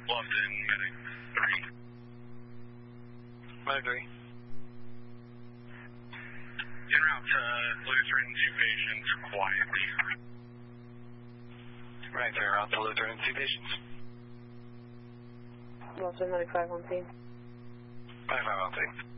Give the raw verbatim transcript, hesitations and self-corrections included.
Bluffton, medic three. Medic three. En route to Lutheran, two patients, quietly. Right there, out to Lutheran, two patients. Bluffton, medic five one scene. five five on scene.